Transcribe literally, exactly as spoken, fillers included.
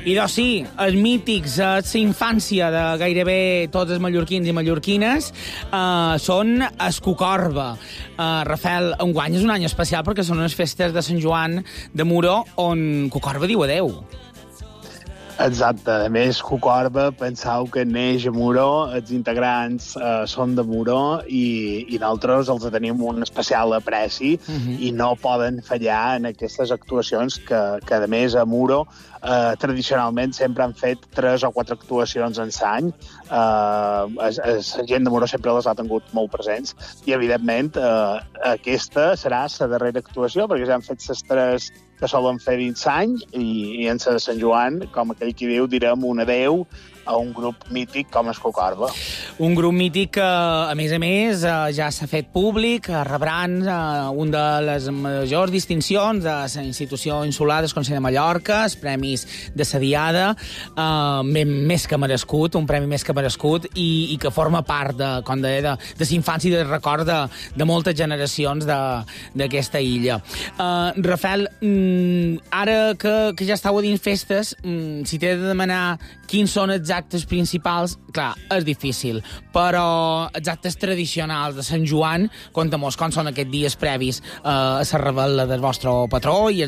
doncs sí, els mítics, la infància de gairebé tots els mallorquins i mallorquines, eh, són el Cucorba. Eh, Rafael, enguany és un any especial perquè són unes festes de Sant Joan de Moró on Cucorba diu adeu. Exacte. A més, Cucorba, penseu que neix a Moró, els integrants eh, són de Moró i, i nosaltres els tenim un especial apreci uh -huh. i no poden fallar en aquestes actuacions que, que a més, a Moró eh, tradicionalment sempre han fet tres o quatre actuacions en l'any. Eh, la gent de Moró sempre les ha tingut molt presents i, evidentment, eh, aquesta serà la darrera actuació perquè ja han fet les tres que solen fer dins l'any i, i en la de Sant Joan, com aquell qui diu, direm un adeu a un grup mític com el Cucorba. Un grup mític que, a més a més, ja s'ha fet públic, rebran una de les majors distincions de la institució insular del Consell de Mallorca, els premis de la Diada, eh, més que merescut, un premi més que merescut, i, i que forma part, de, com deia, de, de la infància i del record de, de moltes generacions d'aquesta illa. Eh, Rafael, mm, ara que, que ja estàu a dins festes, mm, si t'he de demanar quins són els actes principals, clar, és difícil, però els actes tradicionals de Sant Joan, conta'm com són aquests dies previs eh, a la revetlla del vostre patró i